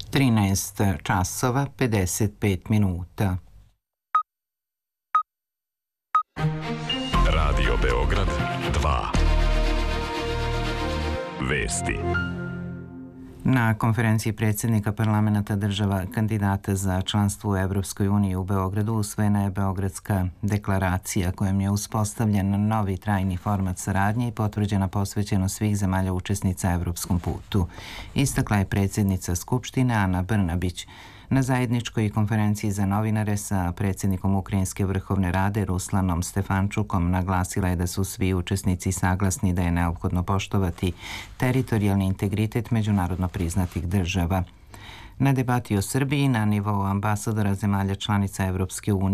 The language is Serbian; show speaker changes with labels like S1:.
S1: 13 časova 55 minuta.
S2: Radio Beograd 2. Vesti.
S1: Na konferenciji predsjednika parlamenta država kandidata za članstvo u Evropskoj uniji u Beogradu usvojena je Beogradska deklaracija kojom je uspostavljen novi trajni format saradnje i potvrđena posvećenost svih zemalja učesnica evropskom putu. Istakla je predsjednica Skupštine Ana Brnabić. Na zajedničkoj konferenciji za novinare sa predsjednikom Ukrajinske vrhovne rade Ruslanom Stefančukom naglasila je da su svi učesnici saglasni da je neophodno poštovati teritorijalni integritet međunarodno priznatih država. Na debati o Srbiji na nivou ambasadora zemalja članica Evropske unije